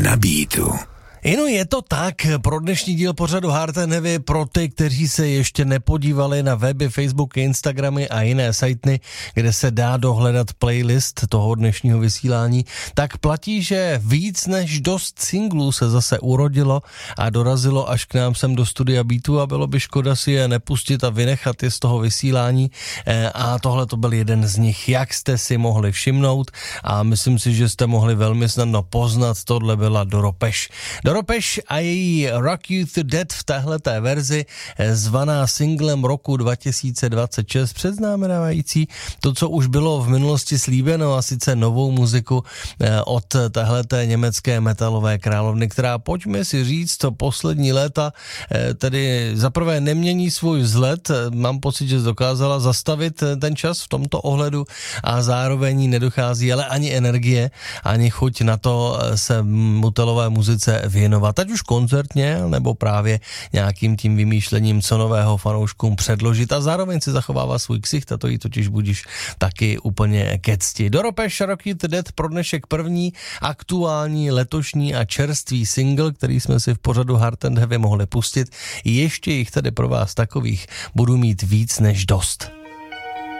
na beatu. Ino je to tak, pro dnešní díl pořadu Hard & Heavy, pro ty, kteří se ještě nepodívali na weby, Facebooky, Instagramy a jiné sajty, kde se dá dohledat playlist toho dnešního vysílání, tak platí, že víc než dost singlů se zase urodilo a dorazilo až k nám sem do studia Beatu a bylo by škoda si je nepustit a vynechat je z toho vysílání a tohle to byl jeden z nich, jak jste si mohli všimnout a myslím si, že jste mohli velmi snadno poznat, tohle byla Doro Pesch. Doro Pesch a její Rock You to Death v téhleté verzi, zvaná singlem roku 2026, předznamenávající to, co už bylo v minulosti slíbeno, a sice novou muziku od téhleté německé metalové královny, která, pojďme si říct, to poslední léta tedy zaprvé nemění svůj vzhled, mám pocit, že dokázala zastavit ten čas v tomto ohledu a zároveň jí nedochází ale ani energie, ani chuť na to se metalové muzice věnovat, ať už koncertně, nebo právě nějakým tím vymýšlením, co nového fanouškům předložit a zároveň si zachovává svůj ksicht a to jí totiž budíš taky úplně ke cti. Doro Pesch, Rock You to Death, pro dnešek první aktuální letošní a čerstvý single, který jsme si v pořadu Hard & Heavy mohli pustit. Ještě jich tady pro vás takových budu mít víc než dost.